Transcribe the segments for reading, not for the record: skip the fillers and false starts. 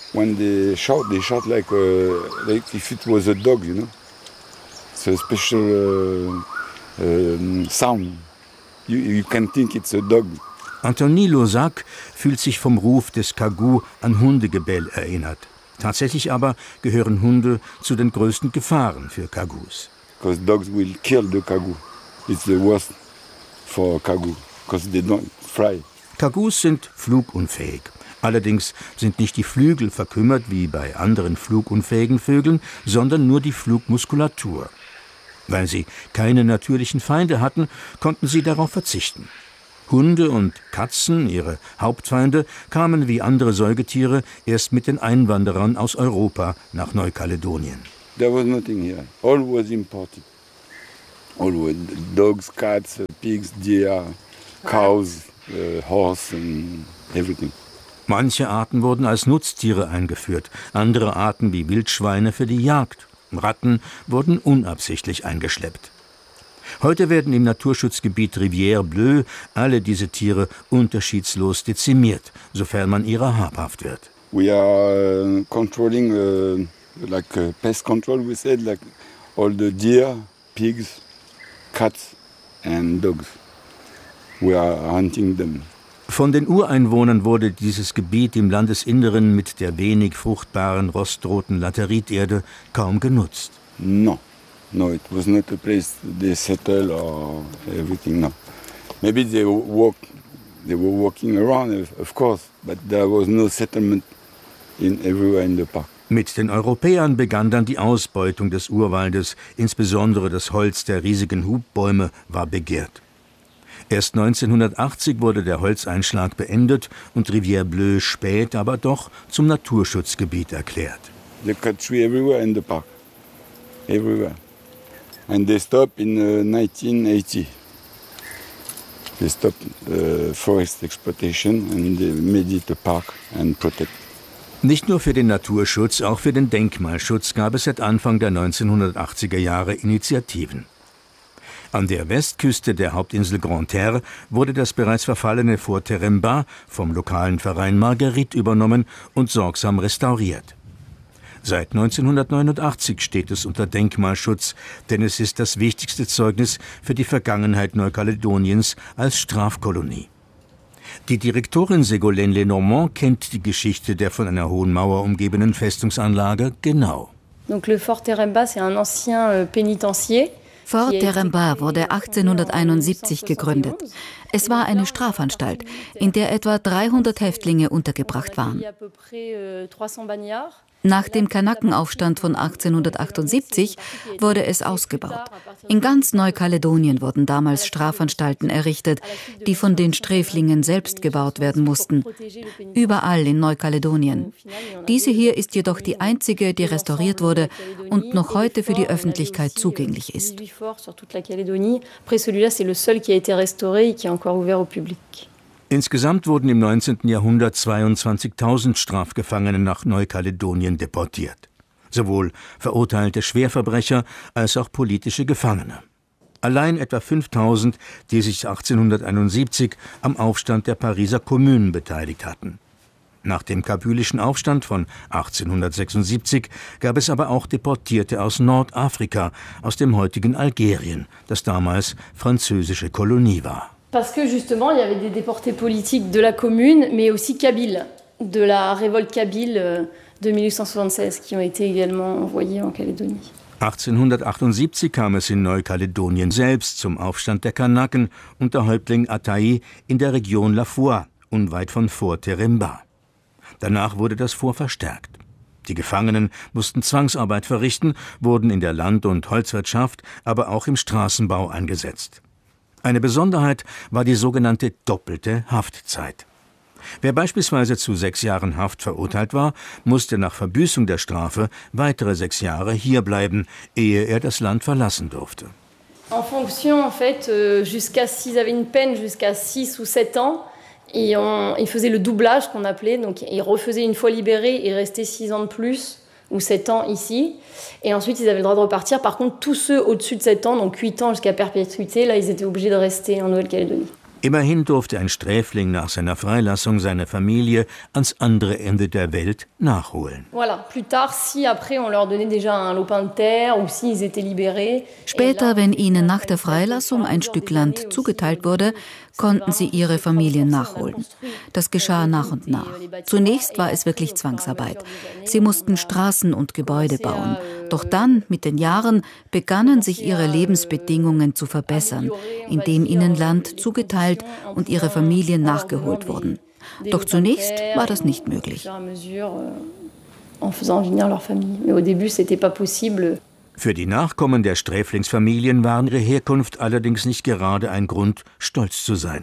When they shout like if it was a dog, you know. It's a special sound. You can think it's a dog. Anthony Losac fühlt sich vom Ruf des Kagou an Hundegebell erinnert. Tatsächlich aber gehören Hunde zu den größten Gefahren für Kagous. Because dogs will kill the Kagou. It's the worst for Kagou, because they don't fly. Kagous sind flugunfähig. Allerdings sind nicht die Flügel verkümmert wie bei anderen flugunfähigen Vögeln, sondern nur die Flugmuskulatur. Weil sie keine natürlichen Feinde hatten, konnten sie darauf verzichten. Hunde und Katzen, ihre Hauptfeinde, kamen wie andere Säugetiere erst mit den Einwanderern aus Europa nach Neukaledonien. There was nothing here. All was imported. All was dogs, cats, pigs, deer, cows, horse and everything. Manche Arten wurden als Nutztiere eingeführt, andere Arten wie Wildschweine für die Jagd. Ratten wurden unabsichtlich eingeschleppt. Heute werden im Naturschutzgebiet Rivière Bleue alle diese Tiere unterschiedslos dezimiert, sofern man ihrer habhaft wird. We are controlling pest control, we said, like all the deer, pigs, cats and dogs. We are hunting them. Von den Ureinwohnern wurde dieses Gebiet im Landesinneren mit der wenig fruchtbaren rostroten Lateriterde kaum genutzt. No, it was not a place they settle or everything. No, maybe they were walking around, of course, but there was no settlement everywhere in the park. Mit den Europäern begann dann die Ausbeutung des Urwaldes, insbesondere das Holz der riesigen Hubbäume war begehrt. Erst 1980 wurde der Holzeinschlag beendet und Rivière Bleue spät, aber doch zum Naturschutzgebiet erklärt. They cut tree everywhere in the park, everywhere, and they stopped in 1980. They stopped forest exploitation and they made it a park and protect. Nicht nur für den Naturschutz, auch für den Denkmalschutz gab es seit Anfang der 1980er Jahre Initiativen. An der Westküste der Hauptinsel Grande-Terre wurde das bereits verfallene Fort Teremba vom lokalen Verein Marguerite übernommen und sorgsam restauriert. Seit 1989 steht es unter Denkmalschutz, denn es ist das wichtigste Zeugnis für die Vergangenheit Neukaledoniens als Strafkolonie. Die Direktorin Ségolène Lenormand kennt die Geschichte der von einer hohen Mauer umgebenen Festungsanlage genau. Donc le Fort Teremba, c'est un ancien pénitencier. Fort Teremba wurde 1871 gegründet. Es war eine Strafanstalt, in der etwa 300 Häftlinge untergebracht waren. Nach dem Kanakenaufstand von 1878 wurde es ausgebaut. In ganz Neukaledonien wurden damals Strafanstalten errichtet, die von den Sträflingen selbst gebaut werden mussten. Überall in Neukaledonien. Diese hier ist jedoch die einzige, die restauriert wurde und noch heute für die Öffentlichkeit zugänglich ist. Insgesamt wurden im 19. Jahrhundert 22.000 Strafgefangene nach Neukaledonien deportiert. Sowohl verurteilte Schwerverbrecher als auch politische Gefangene. Allein etwa 5.000, die sich 1871 am Aufstand der Pariser Kommune beteiligt hatten. Nach dem kabylischen Aufstand von 1876 gab es aber auch Deportierte aus Nordafrika, aus dem heutigen Algerien, das damals französische Kolonie war. Parce que justement, il y avait des déportés politiques de la commune, mais aussi kabyles, de la révolte kabyle de 1876, qui ont été également envoyés en Calédonie. 1878 kam es in Neukaledonien selbst zum Aufstand der Kanaken unter Häuptling Atai in der Region La Foix, unweit von Fort Teremba. Danach wurde das Fort verstärkt. Die Gefangenen mussten Zwangsarbeit verrichten, wurden in der Land- und Holzwirtschaft, aber auch im Straßenbau eingesetzt. Eine Besonderheit war die sogenannte doppelte Haftzeit. Wer beispielsweise zu 6 Jahren Haft verurteilt war, musste nach Verbüßung der Strafe weitere 6 Jahre hierbleiben, ehe er das Land verlassen durfte. En fonction, en fait, s'ils avaient une peine jusqu'à 6 ou 7 ans, et ils faisaient le doublage qu'on appelait, donc ils refaisaient une fois libérés et restaient 6 ans de plus ou 7 ans ici, et ensuite ils avaient le droit de repartir. Par contre, tous ceux au-dessus de 7 ans, donc 8 ans jusqu'à perpétuité, là ils étaient obligés de rester en Nouvelle-Calédonie. Immerhin durfte ein Sträfling nach seiner Freilassung seine Familie ans andere Ende der Welt nachholen. Später, wenn ihnen nach der Freilassung ein Stück Land zugeteilt wurde, konnten sie ihre Familien nachholen. Das geschah nach und nach. Zunächst war es wirklich Zwangsarbeit. Sie mussten Straßen und Gebäude bauen. Doch dann, mit den Jahren, begannen sich ihre Lebensbedingungen zu verbessern, indem ihnen Land zugeteilt und ihre Familien nachgeholt wurden. Doch zunächst war das nicht möglich. Für die Nachkommen der Sträflingsfamilien waren ihre Herkunft allerdings nicht gerade ein Grund, stolz zu sein.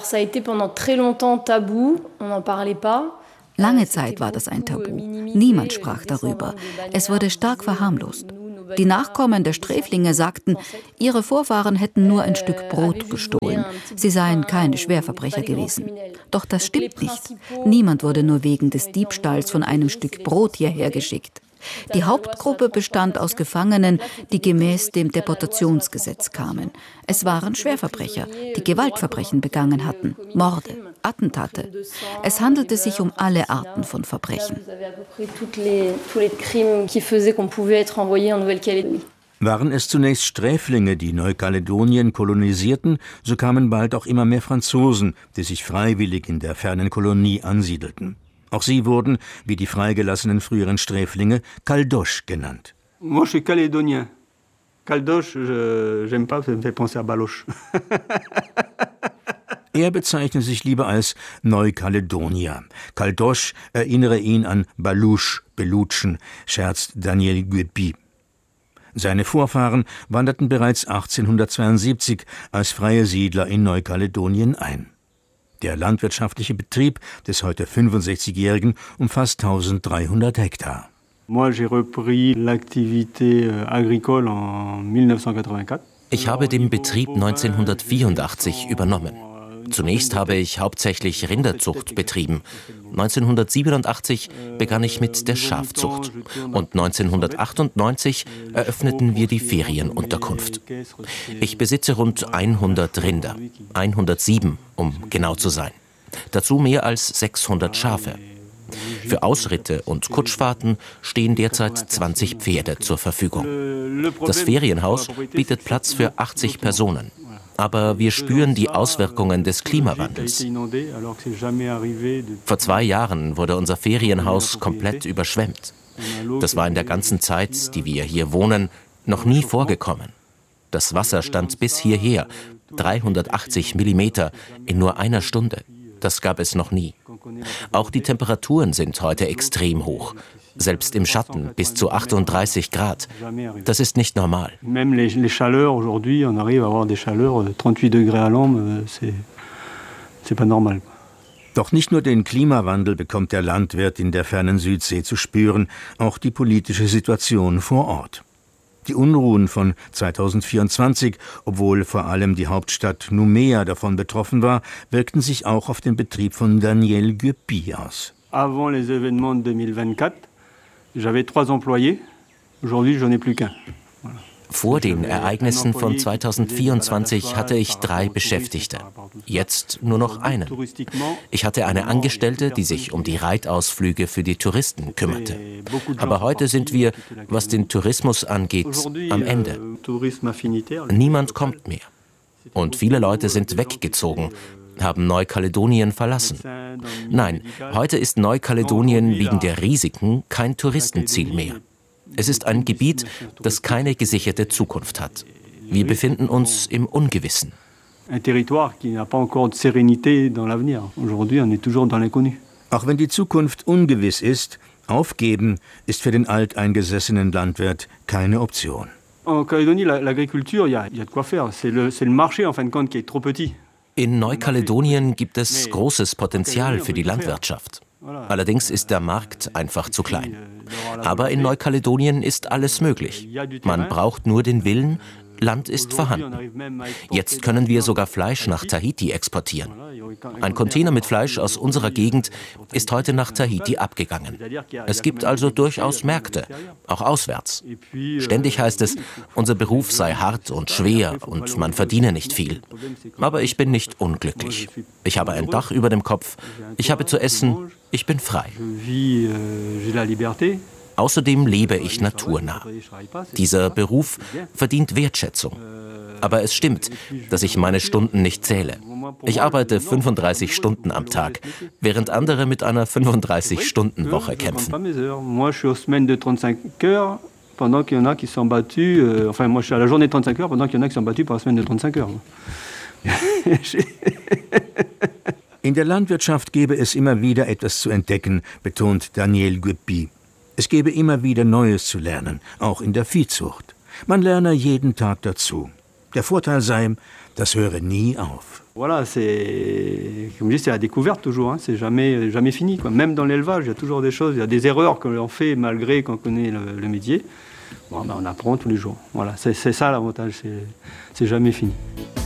Lange Zeit war das ein Tabu. Niemand sprach darüber. Es wurde stark verharmlost. Die Nachkommen der Sträflinge sagten, ihre Vorfahren hätten nur ein Stück Brot gestohlen. Sie seien keine Schwerverbrecher gewesen. Doch das stimmt nicht. Niemand wurde nur wegen des Diebstahls von einem Stück Brot hierher geschickt. Die Hauptgruppe bestand aus Gefangenen, die gemäß dem Deportationsgesetz kamen. Es waren Schwerverbrecher, die Gewaltverbrechen begangen hatten, Morde, Attentate. Es handelte sich um alle Arten von Verbrechen. Waren es zunächst Sträflinge, die Neukaledonien kolonisierten, so kamen bald auch immer mehr Franzosen, die sich freiwillig in der fernen Kolonie ansiedelten. Auch sie wurden, wie die freigelassenen früheren Sträflinge, Caldoches genannt. Moi, je suis calédonien. Caldoche, j'aime pas, ça me fait penser à Baloche. Er bezeichnet sich lieber als Neukaledonier. Caldoche erinnere ihn an Balouche, Belutschen, scherzt Daniel Guépy. Seine Vorfahren wanderten bereits 1872 als freie Siedler in Neukaledonien ein. Der landwirtschaftliche Betrieb des heute 65-Jährigen umfasst 1300 Hektar. Ich habe den Betrieb 1984 übernommen. Zunächst habe ich hauptsächlich Rinderzucht betrieben. 1987 begann ich mit der Schafzucht und 1998 eröffneten wir die Ferienunterkunft. Ich besitze rund 100 Rinder, 107 um genau zu sein. Dazu mehr als 600 Schafe. Für Ausritte und Kutschfahrten stehen derzeit 20 Pferde zur Verfügung. Das Ferienhaus bietet Platz für 80 Personen. Aber wir spüren die Auswirkungen des Klimawandels. Vor 2 Jahren wurde unser Ferienhaus komplett überschwemmt. Das war in der ganzen Zeit, die wir hier wohnen, noch nie vorgekommen. Das Wasser stand bis hierher, 380 Millimeter in nur einer Stunde. Das gab es noch nie. Auch die Temperaturen sind heute extrem hoch. Selbst im Schatten bis zu 38 Grad. Das ist nicht normal. Doch nicht nur den Klimawandel bekommt der Landwirt in der fernen Südsee zu spüren, auch die politische Situation vor Ort. Die Unruhen von 2024, obwohl vor allem die Hauptstadt Nouméa davon betroffen war, wirkten sich auch auf den Betrieb von Daniel Guépy aus. Avant les événements de 2024, j'avais 3 employés. Aujourd'hui, j'en ai plus qu'un. Vor den Ereignissen von 2024 hatte ich 3 Beschäftigte, jetzt nur noch einen. Ich hatte eine Angestellte, die sich um die Reitausflüge für die Touristen kümmerte. Aber heute sind wir, was den Tourismus angeht, am Ende. Niemand kommt mehr. Und viele Leute sind weggezogen, haben Neukaledonien verlassen. Nein, heute ist Neukaledonien wegen der Risiken kein Touristenziel mehr. Es ist ein Gebiet, das keine gesicherte Zukunft hat. Wir befinden uns im Ungewissen. Auch wenn die Zukunft ungewiss ist, aufgeben ist für den alteingesessenen Landwirt keine Option. In Neukaledonien gibt es großes Potenzial für die Landwirtschaft. Allerdings ist der Markt einfach zu klein. Aber in Neukaledonien ist alles möglich. Man braucht nur den Willen, Land ist vorhanden. Jetzt können wir sogar Fleisch nach Tahiti exportieren. Ein Container mit Fleisch aus unserer Gegend ist heute nach Tahiti abgegangen. Es gibt also durchaus Märkte, auch auswärts. Ständig heißt es, unser Beruf sei hart und schwer und man verdiene nicht viel. Aber ich bin nicht unglücklich. Ich habe ein Dach über dem Kopf, ich habe zu essen, ich bin frei. Außerdem lebe ich naturnah. Dieser Beruf verdient Wertschätzung. Aber es stimmt, dass ich meine Stunden nicht zähle. Ich arbeite 35 Stunden am Tag, während andere mit einer 35-Stunden-Woche kämpfen. Pendant qu'il y en a qui sont battus, enfin moi je suis à la journée de 35 heures, pendant qu'il y en a qui sont battus pour la semaine de 35 heures. In der Landwirtschaft gebe es immer wieder etwas zu entdecken, betont Daniel Gueppi. Es gebe immer wieder Neues zu lernen, auch in der Viehzucht. Man lerne jeden Tag dazu. Der Vorteil sei, das höre nie auf. Voilà, comme je dis, c'est la découverte toujours, hein. C'est jamais fini, quoi. Même dans l'élevage, il y a toujours des choses, il y a des erreurs que l'on fait malgré qu'on connaît le métier. Bon, ben, on apprend tous les jours. Voilà, c'est ça l'avantage, c'est jamais fini.